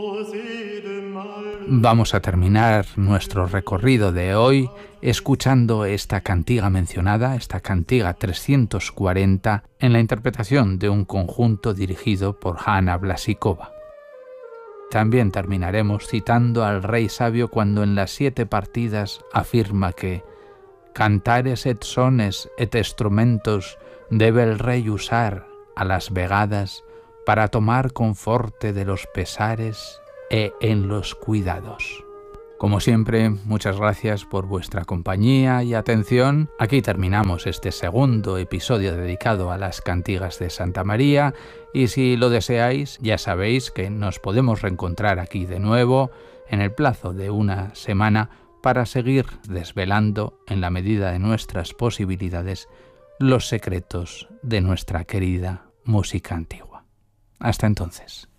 Vamos a terminar nuestro recorrido de hoy escuchando esta cantiga mencionada, esta cantiga 340, en la interpretación de un conjunto dirigido por Hanna Blasíková. También terminaremos citando al rey sabio cuando en las 7 partidas afirma que «Cantares et sones et instrumentos debe el rey usar a las vegadas para tomar conforte de los pesares e en los cuidados». Como siempre, muchas gracias por vuestra compañía y atención. Aquí terminamos este segundo episodio dedicado a las cantigas de Santa María y si lo deseáis, ya sabéis que nos podemos reencontrar aquí de nuevo en el plazo de una semana para seguir desvelando, en la medida de nuestras posibilidades, los secretos de nuestra querida música antigua. Hasta entonces.